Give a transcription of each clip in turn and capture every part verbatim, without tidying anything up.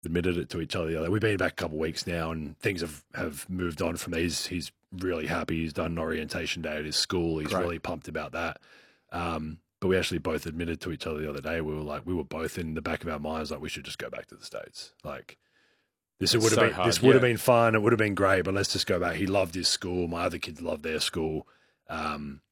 admitted it to each other the other. We've been back a couple of weeks now, and things have, have moved on from these. He's really happy. He's done an orientation day at his school. He's Great. really pumped about that. Um, but we actually both admitted to each other the other day. We were like, we were both in the back of our minds like, we should just go back to the States. Like, this would have so been hard, this would have yeah. been fun. It would have been great, but let's just go back. He loved his school. My other kids loved their school. Um,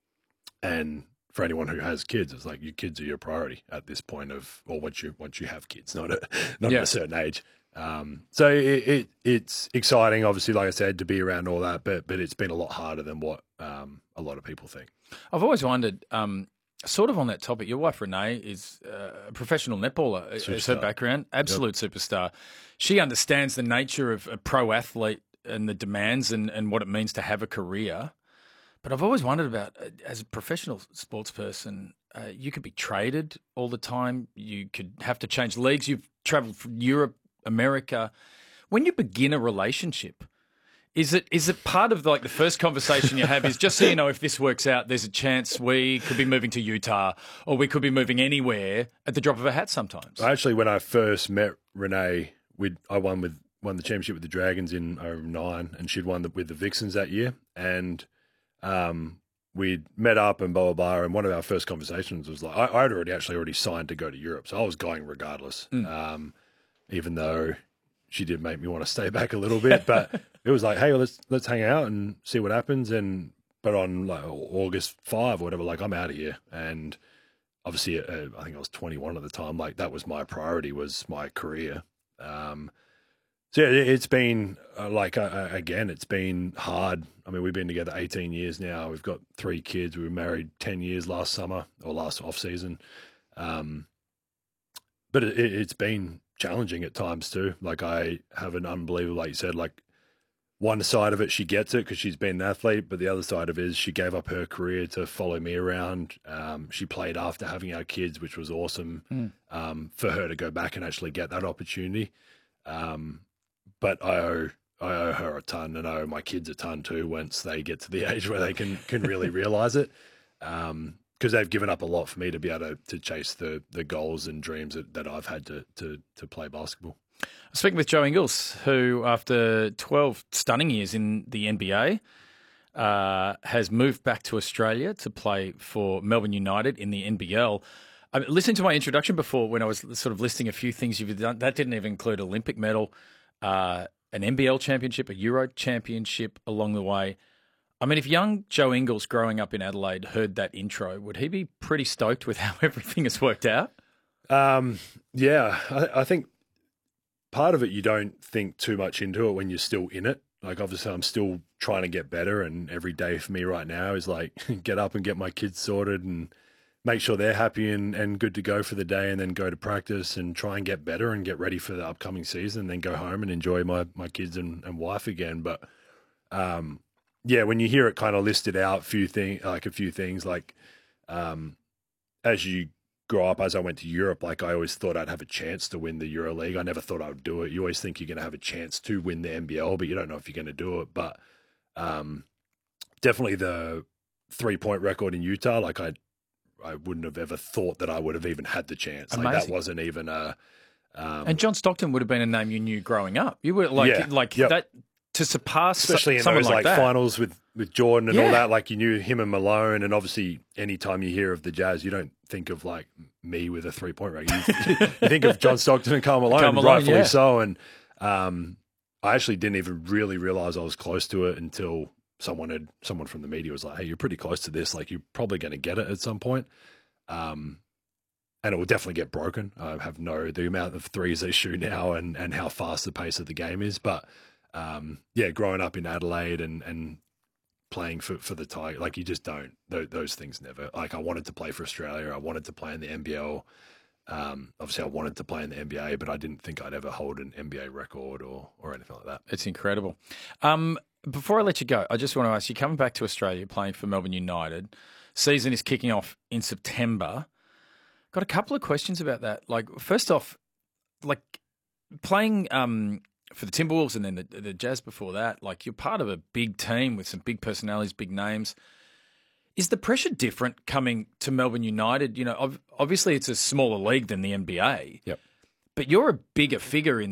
and for anyone who has kids, it's like your kids are your priority at this point of, or once you once you have kids, not at not Yeah. at a certain age. Um, so it, it it's exciting, obviously, like I said, to be around all that, but but it's been a lot harder than what um, a lot of people think. I've always wondered, um, sort of on that topic, your wife Renee is uh, a professional netballer. Is her Superstar. background, absolute superstar. She understands the nature of a pro athlete and the demands and, and what it means to have a career. But I've always wondered about, uh, as a professional sports person, uh, you could be traded all the time. You could have to change leagues. You've travelled from Europe, America. When you begin a relationship, is it is it part of like the first conversation you have is just so you know, if this works out, there's a chance we could be moving to Utah or we could be moving anywhere at the drop of a hat sometimes? Actually, when I first met Renee, we I won with won the championship with the Dragons in oh nine, and she'd won the, with the Vixens that year, and um, we'd met up and blah blah blah. And one of our first conversations was like, I, I'd already actually already signed to go to Europe, so I was going regardless. Mm. Um, even though she did make me want to stay back a little bit, but it was like, hey, well, let's let's hang out and see what happens. And but on like August fifth or whatever, like I'm out of here. And obviously, uh, I think I was twenty-one at the time. Like that was my priority, was my career. Um, so yeah, it, it's been uh, like uh, again, it's been hard. I mean, we've been together eighteen years now. We've got three kids. We were married ten years last summer or last off season. Um, but it, it, it's been challenging at times too. Like I have an unbelievable, like you said, like one side of it, she gets it because she's been an athlete, but the other side of it is she gave up her career to follow me around. Um, she played after having our kids, which was awesome Mm. um, for her to go back and actually get that opportunity. Um, but I owe, I owe her a ton, and I owe my kids a ton too once they get to the age where they can, can really realize it. Um, because they've given up a lot for me to be able to, to chase the the goals and dreams that, that I've had to, to to play basketball. Speaking with Joe Ingles, who after twelve stunning years in the N B A uh, has moved back to Australia to play for Melbourne United in the N B L. I listened to my introduction before when I was sort of listing a few things you've done. That didn't even include Olympic medal, uh, an N B L championship, a Euro championship along the way. I mean, if young Joe Ingles growing up in Adelaide heard that intro, would he be pretty stoked with how everything has worked out? Um, yeah, I, I think part of it, you don't think too much into it when you're still in it. Like, obviously, I'm still trying to get better, and every day for me right now is like get up and get my kids sorted and make sure they're happy and, and good to go for the day, and then go to practice and try and get better and get ready for the upcoming season, and then go home and enjoy my, my kids and, and wife again. But, um, yeah, when you hear it kind of listed out, few thing like a few things, like um, as you grow up, as I went to Europe, like I always thought I'd have a chance to win the EuroLeague. I never thought I would do it. You always think you're going to have a chance to win the N B L, but you don't know if you're going to do it. But um, definitely the three-point record in Utah, like I I wouldn't have ever thought that I would have even had the chance. Like Amazing. that wasn't even a... Um, And John Stockton would have been a name you knew growing up. You were like, Yeah, like yep. that to surpass especially in someone those like, like, that. finals with, with Jordan and Yeah. all that, like you knew him and Malone, and obviously anytime you hear of the Jazz, you don't think of like me with a three point record. You, you think of John Stockton and Karl Malone, Karl Malone, rightfully yeah. so. And um, I actually didn't even really realize I was close to it until someone had someone from the media was like, "Hey, you're pretty close to this. Like you're probably going to get it at some point." Um, and it will definitely get broken. I have no the amount of threes they shoot now and and how fast the pace of the game is, but. Um, yeah, growing up in Adelaide and, and playing for, for the Tiger, like you just don't, those, those things never, like I wanted to play for Australia. I wanted to play in the N B L. Um, obviously I wanted to play in the N B A, but I didn't think I'd ever hold an N B A record or, or anything like that. It's incredible. Um, before I let you go, I just want to ask you, coming back to Australia, playing for Melbourne United, season is kicking off in September. Got a couple of questions about that. Like, first off, like playing, um, for the Timberwolves and then the, the Jazz before that, like you're part of a big team with some big personalities, big names. Is the pressure different coming to Melbourne United? You know, ov- obviously it's a smaller league than the N B A. Yep. but you're a bigger figure in